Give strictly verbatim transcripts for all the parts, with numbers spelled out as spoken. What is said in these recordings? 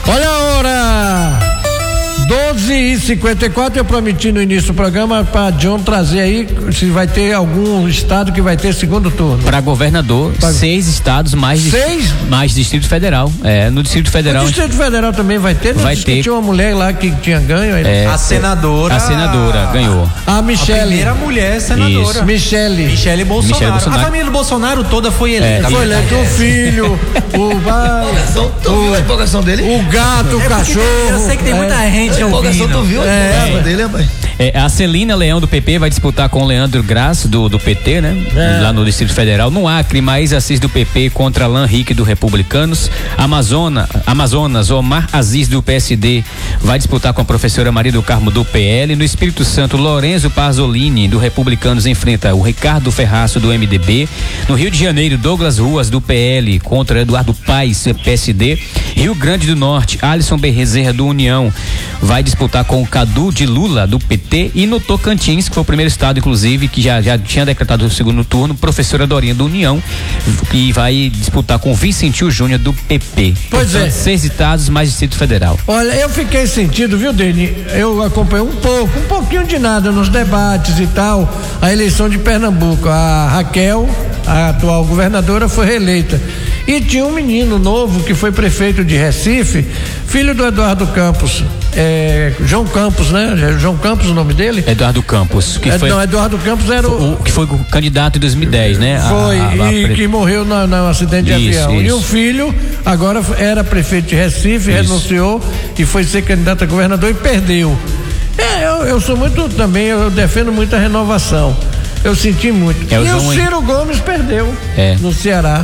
Olha a hora! doze e cinquenta e quatro, eu prometi no início do programa para John trazer aí se vai ter algum estado que vai ter segundo turno. Para governador, pra... seis estados mais seis? mais Distrito Federal. É, no Distrito Federal. O Distrito Federal também vai ter, vai ter. Tinha uma mulher lá que tinha ganho. É, a senadora. A senadora ganhou. A Michele. A primeira mulher senadora. Isso. Michele. Michele Bolsonaro. Michele Bolsonaro. A família do Bolsonaro toda foi eleita. É, foi eleito o filho, o pai. Tu viu a empolgação dele? O gato, o é cachorro. Eu sei que tem muita é. gente a ouvindo. Tu viu a empolgação dele, rapaz? É, a Celina Leão do P P vai disputar com o Leandro Graça do, do P T, né? É. Lá no Distrito Federal. No Acre, Maísa Assis do P P contra Alain Rick do Republicanos. Amazona, Amazonas, Omar Aziz do P S D vai disputar com a professora Maria do Carmo do P L. No Espírito Santo, Lorenzo Parzolini do Republicanos enfrenta o Ricardo Ferraço do M D B. No Rio de Janeiro, Douglas Ruas do P L contra Eduardo Paes do P S D. Rio Grande do Norte, Alisson Bezerra do União vai disputar com o Cadu de Lula do P T. E no Tocantins, que foi o primeiro estado, inclusive, que já, já tinha decretado o segundo turno, professora Dorinha do União, que vai disputar com o Vicentil Júnior do P P. Pois Portanto, é. Seis estados mais Distrito Federal. Olha, eu fiquei sentido, viu, Deni? Eu acompanhei um pouco, um pouquinho de nada nos debates e tal, a eleição de Pernambuco. A Raquel, a atual governadora, foi reeleita. E tinha um menino novo que foi prefeito de Recife, filho do Eduardo Campos, é, João Campos, né? João Campos o nome dele? Eduardo Campos. Que é, foi, não, Eduardo Campos era o, o que foi o candidato em dois mil e dez, né? Foi, a, a, a, e a, que morreu no, no acidente de isso, avião. Isso. E o filho agora era prefeito de Recife, isso. Renunciou e foi ser candidato a governador e perdeu. É, eu, eu sou muito também, eu defendo muito a renovação. Eu senti muito. É, e o o Ciro Gomes perdeu é. no Ceará.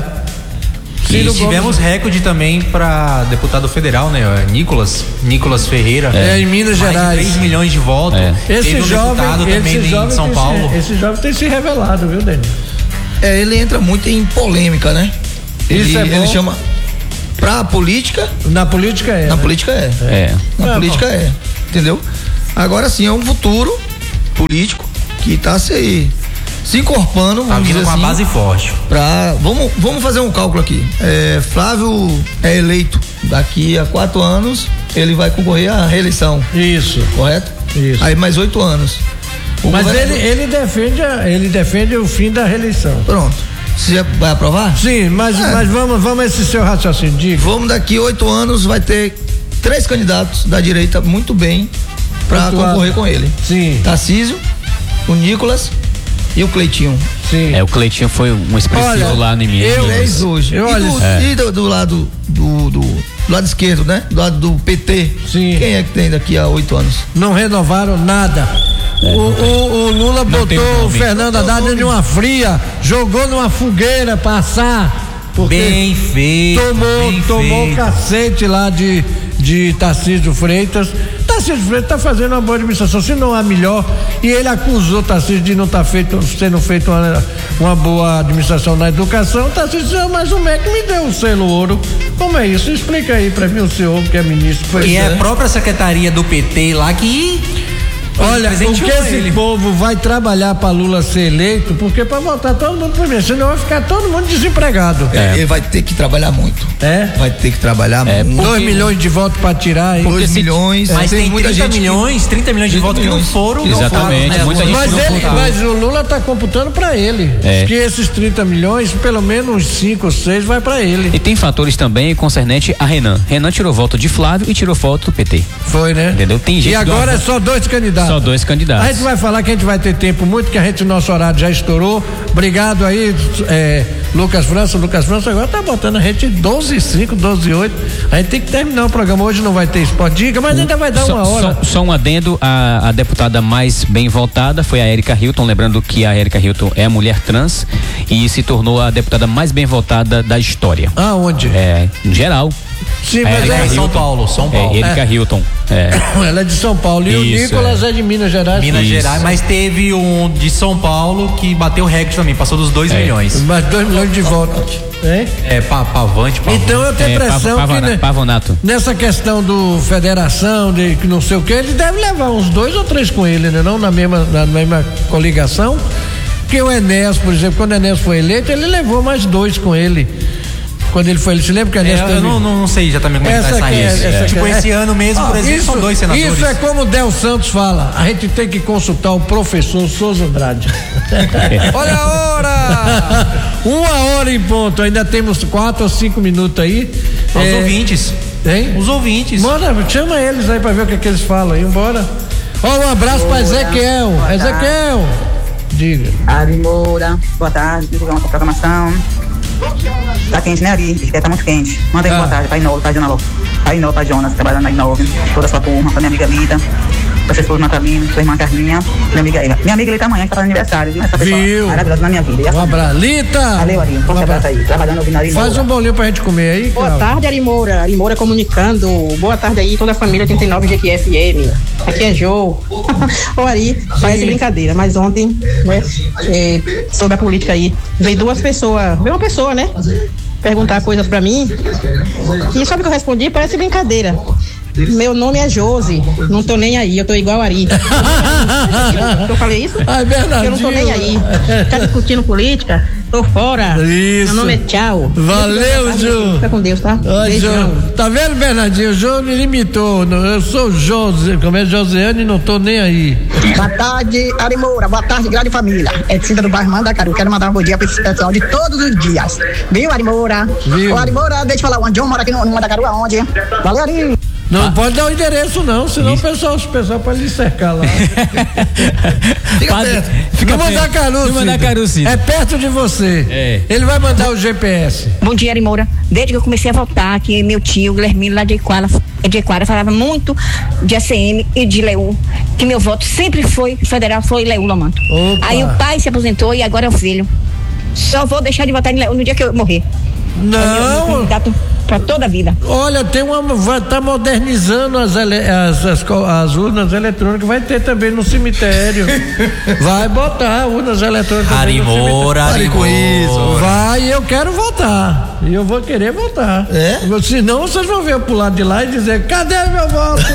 E tivemos recorde também para deputado federal, né? Nicolas, Nicolas Ferreira. É, em Minas mais Gerais. De três milhões de votos. É. Esse Teve um jovem, deputado também esse em jovem São Paulo. Se, esse jovem tem se revelado, viu, Denis? É, ele entra muito em polêmica, né? Isso ele, é bom. Ele chama pra política. Na política é. Na né? política é. É. Na é, política bom. é. Entendeu? Agora sim, é um futuro político que tá se se encorpando, vamos tá vindo dizer com assim, a base forte. Pra, vamos, vamos fazer um cálculo aqui. É, Flávio é eleito daqui a quatro anos, ele vai concorrer à reeleição. Isso. Correto? Isso. Aí mais oito anos. O Mas governador... ele, ele, defende a, ele defende o fim da reeleição. Pronto. Você vai aprovar? Sim, mas, é. mas vamos, vamos esse seu raciocínio. Diga. Vamos daqui oito anos, vai ter três candidatos da direita muito bem para concorrer com ele. Sim. Tarcísio, o Nicolas e o Cleitinho. Sim. É, o Cleitinho foi um expressivo olha, lá no Minas. Eu ex hoje. Eu, e olha, do, é. e do, do lado do, do, do lado esquerdo, né? Do lado do P T. Sim. Quem é que tem daqui a oito anos? Não renovaram nada. É, o, o, o Lula não botou o Fernando Haddad em uma fria, jogou numa fogueira pra assar. Porque bem feito. Tomou, bem tomou feito. cacete lá de, de Tarcísio Freitas. Tarcísio Freitas está fazendo uma boa administração, se não a melhor. E ele acusou Tarcísio de não estar tá feito, sendo feito uma, uma boa administração na educação. Tarcísio disse, mas o M E C me deu o selo ouro. Como é isso? Explica aí para mim, o senhor que é ministro. Foi E é a própria secretaria do P T lá que. Olha, o que esse ele. povo vai trabalhar para Lula ser eleito, porque para votar todo mundo primeiro, senão vai ficar todo mundo desempregado. É. Ele vai ter que trabalhar muito. É? Vai ter que trabalhar É, muito. Dois milhões de votos para tirar aí. Dois milhões. Mas tem, muita trinta gente milhões, trinta milhões de trinta votos que não milhões. foram. Exatamente, Não foram, muita né? gente Mas, não ele, votou. mas o Lula tá computando para ele. É. Que esses trinta milhões, pelo menos uns cinco ou seis vai para ele. E tem fatores também concernente a Renan. Renan tirou voto de Flávio e tirou voto do P T. Foi, né? Entendeu? Tem gente E agora é só dois candidatos. Só dois candidatos. A gente vai falar que a gente vai ter tempo muito, que a gente, nosso horário já estourou. Obrigado aí, é, Lucas França. Lucas França agora tá botando a gente doze e cinco, doze e oito. A gente tem que terminar o programa. Hoje não vai ter Sport Dica, mas ainda vai dar só, uma hora. Só, só um adendo, a, a deputada mais bem votada foi a Érica Hilton, lembrando que a Érica Hilton é a mulher trans e se tornou a deputada mais bem votada da história. Aonde? É, em geral. Sim, mas Érica é São Paulo, São Paulo. É, Érica É. Hilton. É. Ela é de São Paulo. E Isso, o Nicolas é. é de Minas Gerais. Minas Isso. Gerais, mas teve um de São Paulo que bateu o recorde também, passou dos dois É. milhões. Mais dois milhões de votos. Hein? É, pa, Pavante, Pavante. Então eu tenho É, impressão Pavo- que Pavona- né, Pavonato. nessa questão do federação, de que não sei o que, ele deve levar uns dois ou três com ele, né? Não na mesma, na mesma coligação. Porque o Enéas, por exemplo, quando o Enéas foi eleito, ele levou mais dois com ele. quando ele foi, ele se lembra que a é, eu não, não sei exatamente como essa é essa, essa Tipo, é. esse ano mesmo, ah, por exemplo, isso, são dois senadores. Isso é como o Del Santos fala, a gente tem que consultar o professor Souza Andrade. Olha a hora! Uma hora em ponto, ainda temos quatro ou cinco minutos aí. Os é, ouvintes. Hein? Os ouvintes. Manda, chama eles aí pra ver o que, é que eles falam aí, embora. Ó, um abraço pra Ezequiel. Boa Ezequiel. Tarde. Diga. Ari Moura, boa tarde, divulgar uma programação. Tá quente, né, Ari? Diz que tá muito quente. Manda aí ah. boa tarde pra Inova, pra Jonas, pra Inova, pra Jonas, trabalhando na Inova, toda a sua turma, pra minha amiga Lida, professor Natalino, sua irmã Carminha, minha amiga Ela. Minha amiga Lita amanhã, que tá fazendo aniversário, viu? Essa pessoa maravilhosa na minha vida. Um abraço. Lita! Valeu, Ari. Um forte abraço aí. Trabalhando ouvindo Ari Moura. Faz um bolinho pra gente comer aí, Boa cara. tarde, Ari Moura. Ari Moura comunicando. Boa tarde aí, toda a família oitenta e nove G Q F M. Aqui é Jô. Ô, Ari, parece brincadeira, mas ontem, né, é, sobre a política aí, veio duas pessoas, veio uma pessoa, né, perguntar coisas pra mim, e sabe o que eu respondi? Parece brincadeira. Meu nome é Josi, não tô nem aí, eu tô igual a Ari. Eu falei isso? Ah, é verdade. Eu não tô nem aí. Tá discutindo política? Tô fora. Isso. Meu nome é Tchau. Valeu, Jô. Fica com Deus, tá? Oi, Jô. Tá vendo, Bernardinho? O Jô me limitou. Eu sou José, como é Josiane, não tô nem aí. Boa tarde, Ari Moura. Boa tarde, grande família. É de Cinta do bairro Mandacaru. Quero mandar um bom dia pra esse pessoal de todos os dias. Viu, Ari Moura? Viu? Ô, Ari Moura, deixa eu falar, onde eu moro aqui no, no Mandacaru, aonde? Valeu, Ari. Não ah. pode dar o endereço não, senão o pessoal, o pessoal pode lhe cercar lá. Fica Padre, perto. Fica no Mandacaru, no Mandacaru, Cida. É perto de você. É. Ele vai mandar o G P S. Bom dia, Ari Moura. Desde que eu comecei a votar, que meu tio, Guilhermino, lá de Equara, de Equara, falava muito de A C M e de Leu, que meu voto sempre foi federal, foi Leu Lomanto. Opa. Aí o pai se aposentou e agora é o filho. Só vou deixar de votar em Leu no dia que eu morrer. Não. Para toda a vida. Olha, tem uma, vai estar tá modernizando as, as, as, as urnas eletrônicas, vai ter também no cemitério. Vai botar urnas eletrônicas. Ari Moura, Ari com isso. Vai, eu quero votar. E eu vou querer votar. É? Senão vocês vão ver eu pular de lá e dizer, cadê meu voto?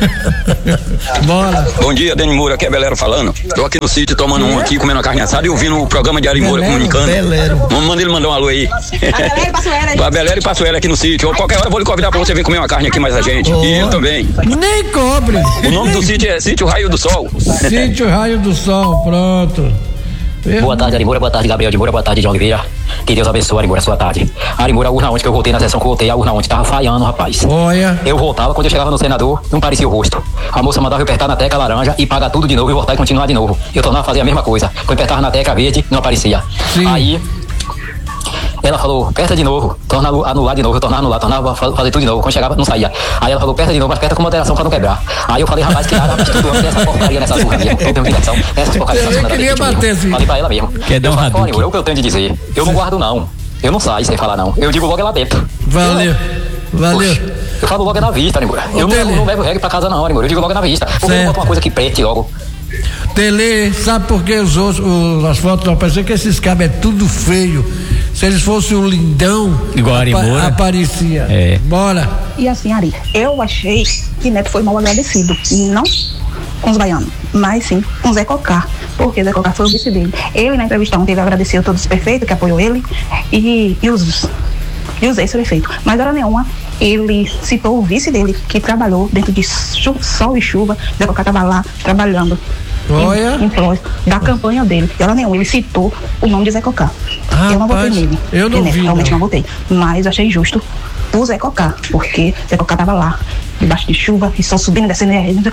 Bora. Bom dia, Dani Moura, aqui é Belero falando. Tô aqui no sítio tomando é? um aqui, comendo uma carne assada e ouvindo o programa de Ari Moura comunicando. Belero. Manda ele mandar um alô aí. A Belero e Passuela aí. A Belero e Passuela aqui no sítio. Ou qualquer hora eu vou lhe convidar pra você vir comer uma carne aqui mais a gente. Oh. E eu também. Nem cobre. O nome do sítio é Sítio Raio do Sol. Sítio Raio do Sol, pronto. Boa tarde, Ari Moura, boa tarde, Gabriel de Moura, boa tarde, João Oliveira. Que Deus abençoe, Ari Moura, sua tarde. Ari Moura, a urna onde que eu voltei na sessão que eu voltei, a urna onde tava falhando, rapaz. Olha. Eu voltava, quando eu chegava no senador, não parecia o rosto. A moça mandava eu apertar na tecla laranja e pagar tudo de novo e voltar e continuar de novo. Eu tornava a fazer a mesma coisa. Quando eu apertava na tecla verde, não aparecia. Sim. Aí ela falou, aperta de novo, torna a anular de novo, eu tornava a anular, tornava fazer tudo de novo, quando chegava não saía. Aí ela falou, aperta de novo, mas aperta com moderação pra não quebrar. Aí eu falei, rapaz, que nada, rapaz, tudo antes dessa porcaria nessa surra mesmo, eu tenho direção, essas porcarias. Eu queria bater, assim. Falei pra ela mesmo. Quer dar um Olha, é o que eu tenho de dizer, eu não guardo não, eu não saio sem falar não, eu digo logo é lá dentro. Valeu, eu, valeu. Poxa, eu falo logo é na vista, Nimura. Eu não, não levo reggae pra casa não, Nimura, eu digo logo é na vista. Porque eu boto uma coisa que prete logo. Tele, sabe por que os outros, os, as fotos não apareceram? Que esses cabos é tudo feio. Se eles fossem um lindão, igual Ari Moura, aparecia. É. Bora. E assim, Ari, eu achei que Neto foi mal agradecido. Não com os baianos, mas sim com Zé Cocá. Porque Zé Cocá foi o vice dele. Ele, na entrevista ontem, agradeceu todos os prefeitos que apoiou ele e, e os e os ex-prefeitos. Mas era nenhuma. Ele citou o vice dele, que trabalhou dentro de chu- sol e chuva. Zé Cocá estava lá trabalhando. Olha. Em, em prol da campanha dele. E ela nenhuma, ele citou o nome de Zé Cocá. Ah, eu não votei nele. Eu não vi, realmente não. não votei. Mas eu achei justo o Zé Cocá, porque Zé Cocá estava lá, debaixo de chuva, e sol subindo e descendo.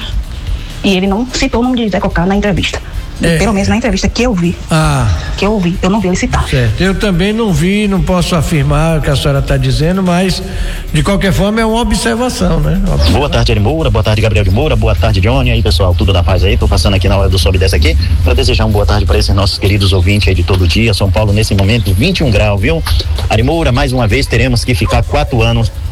E ele não citou o nome de Zé Cocá na entrevista. É. Pelo menos na entrevista que eu vi. Ah. Que eu ouvi, eu não vi ele citar. Certo. Eu também não vi, não posso afirmar o que a senhora está dizendo, mas de qualquer forma é uma observação, né? Observação. Boa tarde, Ari Moura, boa tarde, Gabriel de Moura, boa tarde, Johnny, aí pessoal, tudo da paz aí, tô passando aqui na hora do sobe e desce aqui, para desejar uma boa tarde para esses nossos queridos ouvintes aí de todo dia, São Paulo nesse momento vinte e um graus, viu? Ari Moura, mais uma vez teremos que ficar quatro anos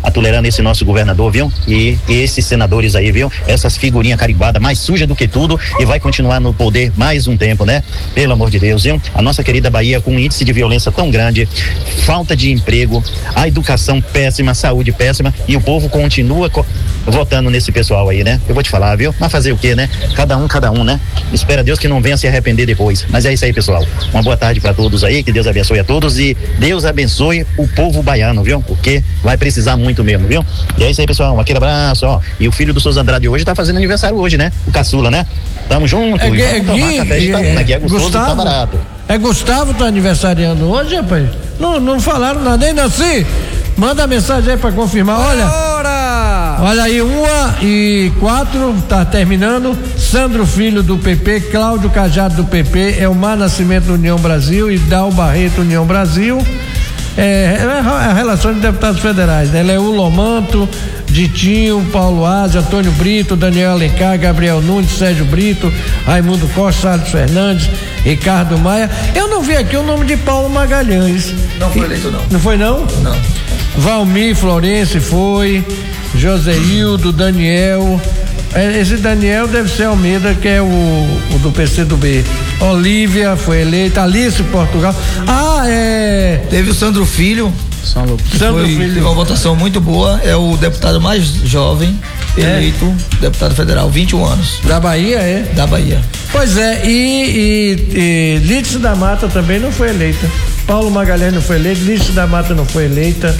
atolerando esse nosso governador, viu? E, e esses senadores aí, viu? Essas figurinhas carimbadas, mais suja do que tudo, e vai continuar no poder mais um tempo, né? Pelo amor de Deus, viu? A nossa querida Bahia com um índice de violência tão grande, falta de emprego, a educação péssima, a saúde péssima, e o povo continua co- votando nesse pessoal aí, né? Eu vou te falar, viu? Mas fazer o quê, né? Cada um, cada um, né? Espera Deus que não venha se arrepender depois. Mas é isso aí, pessoal. Uma boa tarde para todos aí, que Deus abençoe a todos e Deus abençoe o povo baiano, viu? Porque vai precisar muito mesmo, viu? E é isso aí, pessoal. Aquele abraço, ó. E o filho do Souza Andrade hoje tá fazendo aniversário hoje, né? O caçula, né? Tamo junto. É, e é, vamos tomar Gui, café de é, Itabuna, que é gostoso e tá barato. É Gustavo tá aniversariando hoje, rapaz? Não, não falaram nada, nem Nancy. Manda a mensagem aí pra confirmar, olha. Ora! Olha aí, uma e quatro, tá terminando. Sandro Filho do P P, Cláudio Cajado do P P, Elmar Nascimento do União Brasil e Dal Barreto União Brasil. É, é a relação de deputados federais, né? Leú Lomanto, Ditinho, Paulo Ásia, Antônio Brito, Daniel Alencar, Gabriel Nunes, Sérgio Brito, Raimundo Costa, Salles Fernandes, Ricardo Maia. Eu não vi aqui o nome de Paulo Magalhães. Não foi eleito, não. Não foi, não? Não. Valmir Florense foi, Joséildo, Daniel. Esse Daniel deve ser Almeida, que é o, o do P C do B. Olívia foi eleita, Alice Portugal. Ah, é. Teve o Sandro Filho. Sandro foi, Filho. Teve uma votação muito boa. É o deputado mais jovem eleito, é. deputado federal, vinte e um anos. Da Bahia, é? Da Bahia. Pois é, e, e, e Lídice da Mata também não foi eleita. Paulo Magalhães não foi eleito, Lídice da Mata não foi eleita.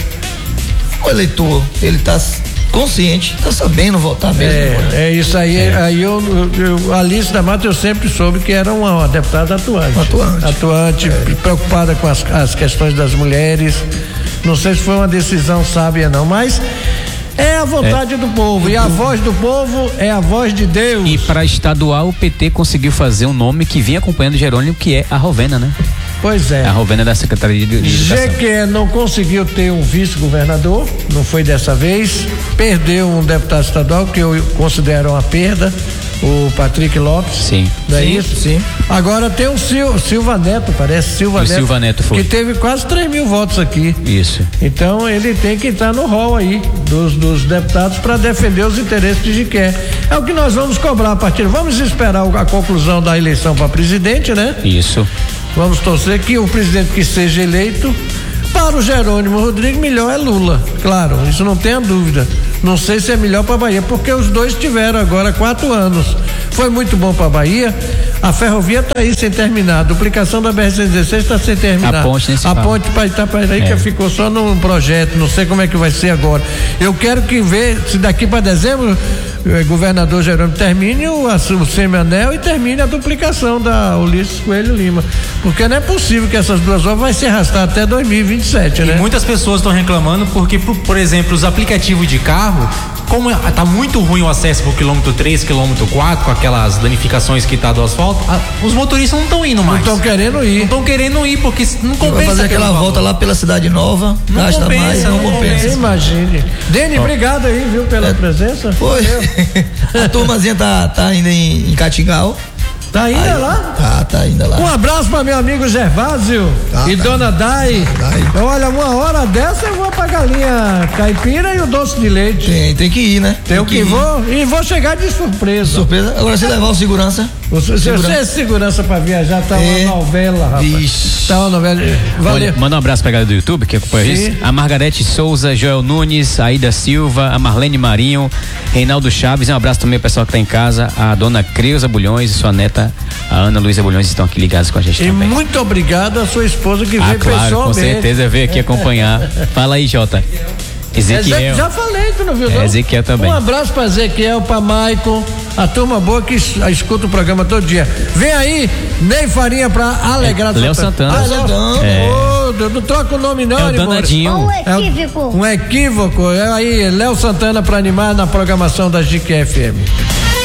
O eleitor, ele tá consciente, tá sabendo votar mesmo. É, é isso aí. É. Aí eu, eu, Alice da Mata, eu sempre soube que era uma, uma deputada atuante. Atuante. Atuante, é. preocupada com as, as questões das mulheres. Não sei se foi uma decisão sábia, não, mas é a vontade é. do povo. E a voz do povo é a voz de Deus. E para estadual, o P T conseguiu fazer um nome que vinha acompanhando Jerônimo, que é a Rovena, né? Pois é. A Rovena da Secretaria de Educação. G Q E não conseguiu ter um vice-governador, não foi dessa vez. Perdeu um deputado estadual, que eu considero uma perda, o Patrick Lopes. Sim. Não é sim, isso? Sim. Agora tem o Sil, Silva Neto, parece, Silva o Neto. Silva Neto foi. Que teve quase três mil votos aqui. Isso. Então ele tem que estar no rol aí dos, dos deputados para defender os interesses de G Q E. É o que nós vamos cobrar a partir. Vamos esperar a conclusão da eleição para presidente, né? Isso. Vamos torcer que o presidente que seja eleito, para o Jerônimo Rodrigues, melhor é Lula. Claro, isso não tenha dúvida. Não sei se é melhor para a Bahia, porque os dois tiveram agora quatro anos. Foi muito bom para a Bahia. A ferrovia está aí sem terminar. A duplicação da B R cento e dezesseis está sem terminar. A ponte A ponte para Itaparica é. ficou só num projeto. Não sei como é que vai ser agora. Eu quero que ver se daqui para dezembro o governador Jerônimo termine o, o semianel e termine a duplicação da Ulisses Coelho Lima. Porque não é possível que essas duas obras vai se arrastar até dois mil e vinte e sete, né? E muitas pessoas estão reclamando porque, por, por exemplo, os aplicativos de carro, como tá muito ruim o acesso pro quilômetro três, quilômetro quatro, com aquelas danificações que tá do asfalto, a, os motoristas não estão indo mais. Não estão querendo ir. Não estão querendo ir, porque não compensa. Vai fazer aquela volta lá pela Cidade Nova, não gasta compensa, mais, não, não compensa. Imagine. Deni, oh. obrigado aí, viu, pela é, presença. Foi. A turmazinha tá, tá ainda em, em Catingal. Tá ainda Aí, lá? Tá, tá ainda lá. Um abraço para meu amigo Gervásio tá, e tá dona ainda. Dai. Dai. Olha, uma hora dessa eu vou pra galinha caipira e o doce de leite. Tem, tem que ir, né? Tem, tem que, que ir. Vou, e vou chegar de surpresa. Surpresa? Agora você levar o segurança. Se você é segurança pra viajar, tá é. uma novela, rapaz. Vixe. Tá uma novela. Valeu. Olha, manda um abraço pra galera do YouTube que acompanha isso. A Margarete Souza, Joel Nunes, Aida Silva, a Marlene Marinho, Reinaldo Chaves. Um abraço também ao pessoal que tá em casa, a dona Creuza Bulhões e sua neta, a Ana Luísa Bulhões, estão aqui ligados com a gente e também. Muito obrigado à sua esposa que ah, veio claro, pessoalmente. Com certeza veio aqui acompanhar. Fala aí, Jota. Ezequiel. Já falei, tu não viu? É, não? Ezequiel também. Um abraço pra Ezequiel, pra Maicon, a turma boa que escuta o programa todo dia. Vem aí, Ney Farinha pra alegrar. É, Léo Santana. Ah, Léo Santana. É. Oh, não troca o nome não, é o Danadinho. Um equívoco. É um equívoco. É aí, Léo Santana pra animar na programação da G Q F M.